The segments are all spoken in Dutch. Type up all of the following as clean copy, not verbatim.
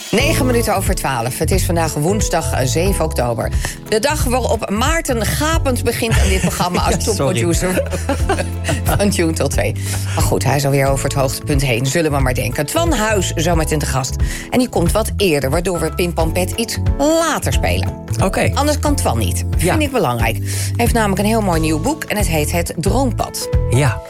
9 minuten over 12. Het is vandaag woensdag 7 oktober. De dag waarop Maarten gapend begint aan dit programma als topproducer van Tune tot 2. Maar goed, hij is alweer over het hoogtepunt heen, zullen we maar denken. Twan Huis zometeen te gast. En die komt wat eerder, waardoor we Pim Pam Pet iets later spelen. Oké. Anders kan Twan niet. Vind ik belangrijk. Hij heeft namelijk een heel mooi nieuw boek en het heet Het Droompad. Ja.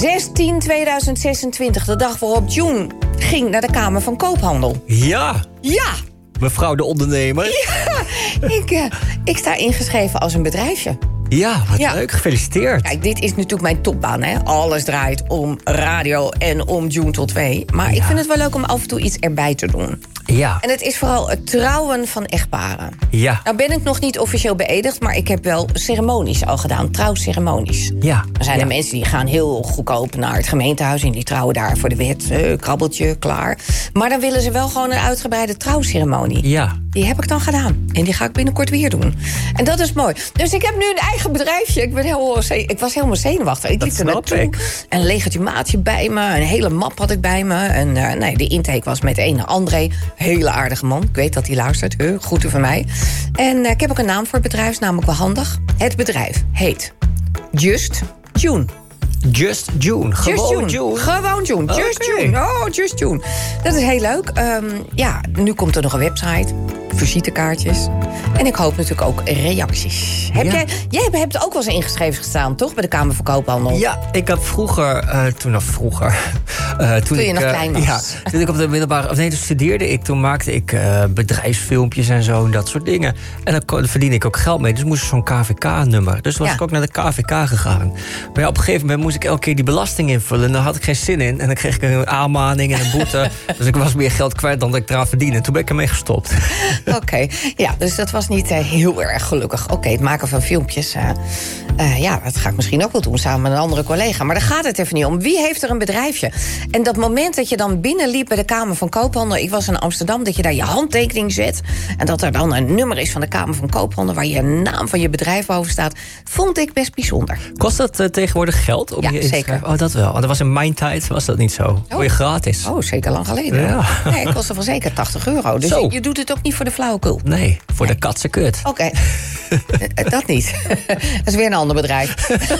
16/2026, de dag waarop June ging naar de Kamer van Koophandel. Ja. Ja! Mevrouw de ondernemer. Ja, ik sta ingeschreven als een bedrijfje. Ja, wat leuk. Gefeliciteerd. Kijk, dit is natuurlijk mijn topbaan, hè. Alles draait om radio en om June tot 2. Maar ik vind het wel leuk om af en toe iets erbij te doen. Ja. En het is vooral het trouwen van echtparen. Ja. Nou ben ik nog niet officieel beëdigd, maar ik heb wel ceremonies al gedaan. Trouwceremonies. Ja. Er zijn er mensen die gaan heel goedkoop naar het gemeentehuis en die trouwen daar voor de wet. Krabbeltje, klaar. Maar dan willen ze wel gewoon een uitgebreide trouwceremonie. Ja. Die heb ik dan gedaan. En die ga ik binnenkort weer doen. En dat is mooi. Dus ik heb nu een eigen bedrijfje. Ik was helemaal zenuwachtig. Ik liep er naartoe. Een legitimatie bij me. Een hele map had ik bij me. En de intake was met een André. Hele aardige man. Ik weet dat hij luistert. Groeten van mij. En ik heb ook een naam voor het bedrijf. Is namelijk wel handig. Het bedrijf heet Just June. Just June. Gewoon June. Gewoon June. Just June. Oh, Just June. Dat is heel leuk. Nu komt er nog een website. Visitekaartjes. En ik hoop natuurlijk ook reacties. Jij hebt ook wel eens ingeschreven gestaan, toch? Bij de Kamer van Koophandel. Ja, ik heb vroeger... Toen je nog klein was. Ja, toen ik op de middelbare... Nee, toen studeerde ik. Toen maakte ik bedrijfsfilmpjes en zo en dat soort dingen. En daar verdiende ik ook geld mee. Dus moest zo'n KVK-nummer. Dus was ik ook naar de KVK gegaan. Maar op een gegeven moment moest ik elke keer die belasting invullen. En daar had ik geen zin in. En dan kreeg ik een aanmaning en een boete. Dus ik was meer geld kwijt dan dat ik eraan verdiende. En toen ben ik ermee gestopt. Oké, ja, dus dat was niet heel erg gelukkig. Oké, het maken van filmpjes, dat ga ik misschien ook wel doen samen met een andere collega. Maar daar gaat het even niet om. Wie heeft er een bedrijfje? En dat moment dat je dan binnenliep bij de Kamer van Koophandel... ik was in Amsterdam, dat je daar je handtekening zet... en dat er dan een nummer is van de Kamer van Koophandel... waar je naam van je bedrijf boven staat, vond ik best bijzonder. Kost dat tegenwoordig geld? Om je zeker. Oh, dat wel. Want dat was in mijn tijd, was dat niet zo. Voor je gratis. Oh, zeker lang geleden. Ja. Nee, het kostte wel zeker €80. Dus je doet het ook niet voor de flauwekul. Nee, voor de katsenkut. Oké. Dat niet. Dat is weer een ander bedrijf.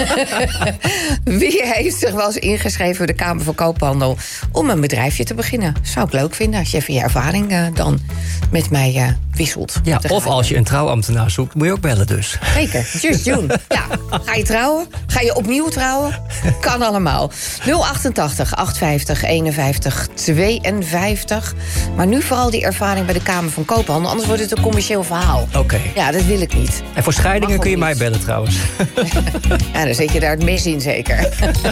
Wie heeft zich wel eens ingeschreven voor de Kamer van Koophandel... om een bedrijfje te beginnen? Zou ik leuk vinden als je even je ervaring dan met mij wisselt. Ja, of als je een trouwambtenaar zoekt, moet je ook bellen dus. Zeker, Just June. Ja, ga je trouwen? Ga je opnieuw trouwen? Kan allemaal. 088 850 51 52. Maar nu vooral die ervaring bij de Kamer van Koophandel. Anders wordt het een commercieel verhaal. Oké. Ja, dat wil ik niet. En voor scheidingen kun je mij bellen trouwens. Ja, dan zet je daar het mes in zeker.